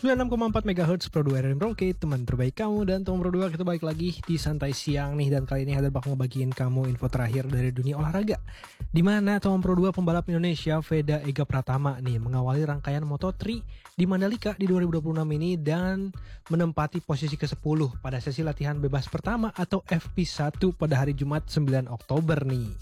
96,4 MHz Pro 2 RRM Rocket, teman terbaik kamu. Dan teman Pro 2, kita balik lagi di Santai Siang nih. Dan kali ini Hadir bakal ngebagiin kamu info terakhir dari dunia olahraga, dimana teman Pro 2 pembalap Indonesia Veda Ega Pratama nih mengawali rangkaian Moto3 di Mandalika di 2026 ini dan menempati posisi ke-10 pada sesi latihan bebas pertama atau FP1 pada hari Jumat 9 Oktober nih.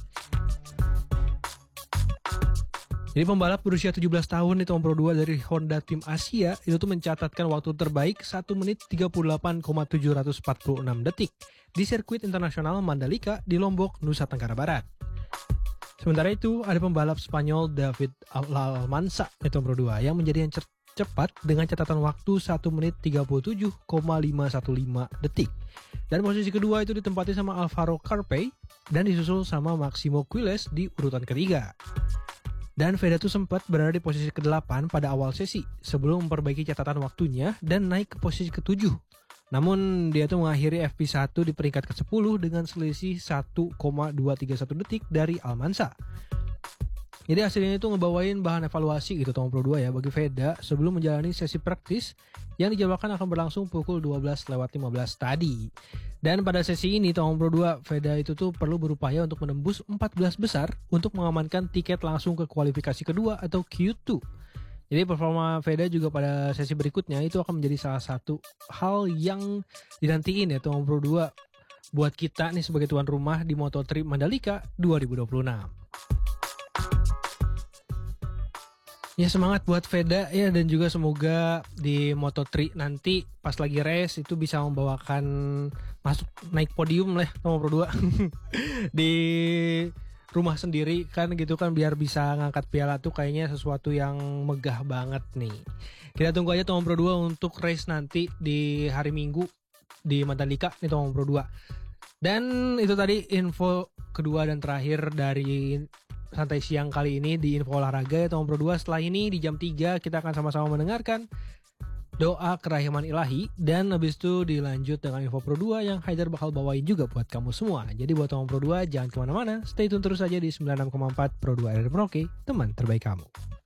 Jadi pembalap berusia 17 tahun di tahun Pro 2 dari Honda Tim Asia itu tuh mencatatkan waktu terbaik 1 menit 38,746 detik di sirkuit internasional Mandalika di Lombok, Nusa Tenggara Barat. Sementara itu ada pembalap Spanyol David Almansa di tahun Pro 2 yang menjadi yang cepat dengan catatan waktu 1 menit 37,515 detik. Dan posisi kedua itu ditempati sama Alvaro Carpe dan disusul sama Maximo Quiles di urutan ketiga. Dan Veda tuh sempat berada di posisi ke-8 pada awal sesi sebelum memperbaiki catatan waktunya dan naik ke posisi ke-7. Namun dia tuh mengakhiri FP1 di peringkat ke-10 dengan selisih 1,231 detik dari Almansa. Jadi hasilnya itu ngebawain bahan evaluasi gitu tahun Pro 2 ya bagi Veda sebelum menjalani sesi praktis yang dijadwalkan akan berlangsung pukul 12:15 tadi. Dan pada sesi ini tahun Pro 2 Veda itu tuh perlu berupaya untuk menembus 14 besar untuk mengamankan tiket langsung ke kualifikasi kedua atau Q2. Jadi performa Veda juga pada sesi berikutnya itu akan menjadi salah satu hal yang dinantiin ya tahun Pro 2 buat kita nih sebagai tuan rumah di Moto3 Mandalika 2026. Ya semangat buat Veda ya, dan juga semoga di Moto3 nanti pas lagi race itu bisa membawakan masuk naik podium lah nomor Pro 2 di rumah sendiri kan gitu kan, biar bisa ngangkat piala tuh kayaknya sesuatu yang megah banget nih. Kita tunggu aja Tomon Pro 2 untuk race nanti di hari Minggu di Mandalika nih Tomon Pro 2. Dan itu tadi info kedua dan terakhir dari Santai Siang kali ini di info olahraga ya Tomon Pro 2. Setelah ini di jam 3 kita akan sama-sama mendengarkan doa kerahiman ilahi, dan habis itu dilanjut dengan info Pro 2 yang Haidar bakal bawain juga buat kamu semua. Jadi buat Tomon Pro 2 jangan kemana-mana, stay tune terus aja di 96,4 Pro 2 RRM Rocket, teman terbaik kamu.